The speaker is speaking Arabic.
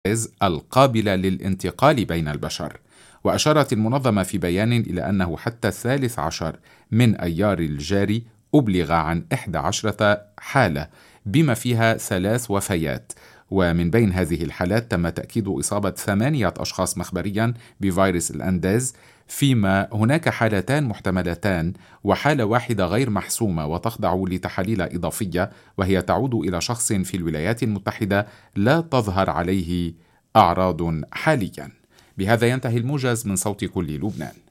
القابلة للانتقال بين البشر. وأشارت المنظمة في بيان إلى أنه حتى 13 من أيار الجاري أبلغ عن 11 حالة بما فيها 3 وفيات، ومن بين هذه الحالات تم تأكيد إصابة 8 أشخاص مخبريا بفيروس الأنديز، فيما هناك حالتان محتملتان وحالة واحدة غير محسومة وتخضع لتحاليل إضافية، وهي تعود إلى شخص في الولايات المتحدة لا تظهر عليه أعراض حاليا. بهذا ينتهي الموجز من صوت كل لبنان.